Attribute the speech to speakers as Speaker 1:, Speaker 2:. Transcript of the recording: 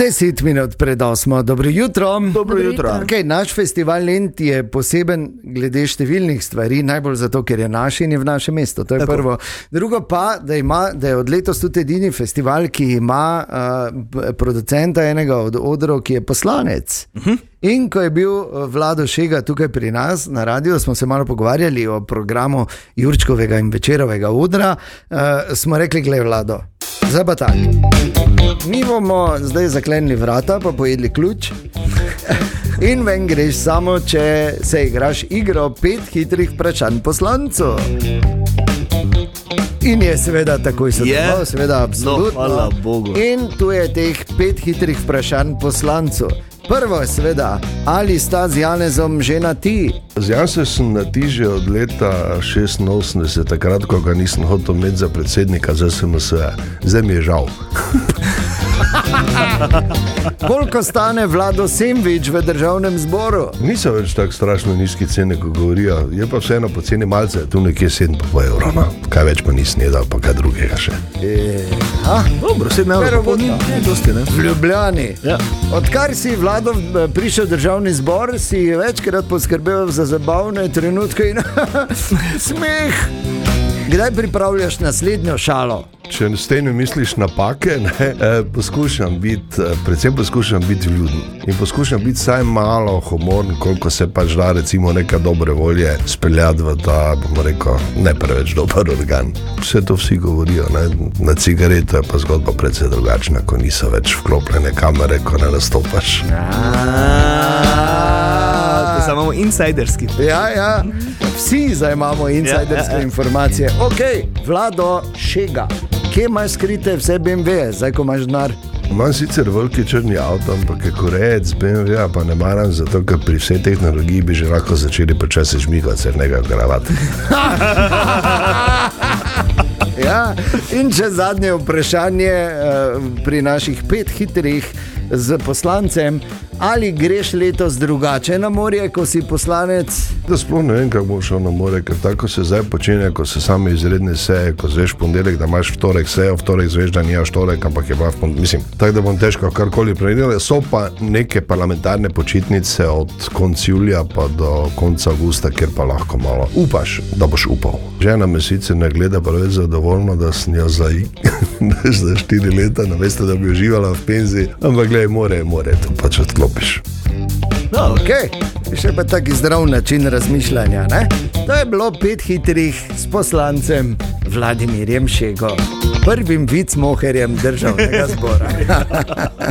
Speaker 1: 10 minut pred 8. Dobro jutro.
Speaker 2: Dobro jutro.
Speaker 1: Okay, naš festival Lent je poseben glede številnih stvari, najbolj zato, ker je naš in je v našem mestu. To je tako. Prvo. Drugo pa, da je od letos tudi edini festival, ki ima producenta enega od odrov, ki je poslanec. In ko je bil Vlado Šega tukaj pri nas na radiju, smo se malo pogovarjali o programu Jurčkovega in Večerovega odra, smo rekli, glej Vlado, zdaj pa tak. Mi bomo zdaj zaklenili vrata, pa pojedli ključ in ven greš samo, če se igraš igro 5 hitrih vprašanj poslancu. In je seveda takoj sodeloval, seveda absolutno.
Speaker 2: Hvala Bogu.
Speaker 1: In tu je teh 5 hitrih vprašanj poslancu. Prvo je seveda, ali sta z Janezom že na ti?
Speaker 3: Z Janezom sem na ti že od leta 86, takrat, ko ga nisem hotel imeti za predsednika ZSMS-a. Zdaj mi je žal.
Speaker 1: Koliko stane Vlado sendvič v državnem zboru?
Speaker 3: Niso več tako strašno nizki cene, ko govorijo. Je pa vseeno poceni malce, tu nekje 7,5 evra. No. Kaj več pa nisem jedal, pa kaj drugega še.
Speaker 2: Dobro, 7 evrov pa ni dosti, ne?
Speaker 1: V Ljubljani.
Speaker 2: Ja.
Speaker 1: Odkar si Vlado prišel v državni zbor, si večkrat poskrbel za zabavne trenutke in smeh. Kdaj pripravljaš naslednjo šalo?
Speaker 3: Če s tem misliš napake, predvsem poskušam biti vljuden. In poskušam biti vsaj malo humorn, koliko se pač da, recimo, neka dobre volje speljati v ta, bomo rekel, ne preveč dober organ. Vse to vsi govorijo, ne? Na cigareto je pa zgodba precej drugačna, ko niso več vklopljene kamere, ko ne nastopaš.
Speaker 2: To samo imamo insiderski.
Speaker 1: Ja. Vsi zdaj imamo insiderske informacije. Ok, Vlado Šega. Kje imaš skrite vse BMW-je, zdaj ko imaš denar?
Speaker 3: Imam sicer veliki črni avto, ampak je korejec BMW-ja, pa ne maram, zato ker pri vsej tehnologiji bi že lahko začeli počasi žmigati, se nekaj gravati.
Speaker 1: Ja, in če zadnje vprašanje pri naših 5 hitrih z poslancem, ali greš letos drugače na morje, ko si poslanec?
Speaker 3: Da sploh ne vem, kako bom šel na morje, ker tako se zdaj počenja, ko se same izredne seje, ko zveš ponedeljek, da imaš vtorek sejo, vtorek zveš, da nimaš vtorek, ampak je pa mislim, tako da bom težko karkoli prenijel. So pa neke parlamentarne počitnice od konca julija pa do konca avgusta, kjer pa lahko malo upaš, da boš upal. Žena me sicer ne gleda preveč zadovoljno, da sem jo za 4 leta, namesto da bi uživala v penziji, ampak glej, more, to pač odklopiš.
Speaker 1: No, ok, še pa taki zdrav način razmišljanja, ne? To je bilo 5 hitrih s poslancem Vladimirjem Šego, prvim vicmoherjem državnega zbora.